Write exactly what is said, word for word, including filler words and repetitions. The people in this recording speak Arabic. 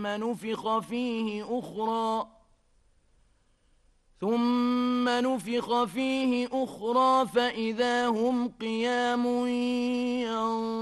ثم نفخ فيه أخرى ثم نفخ فيه أخرى فإذا هم قيام ينظرون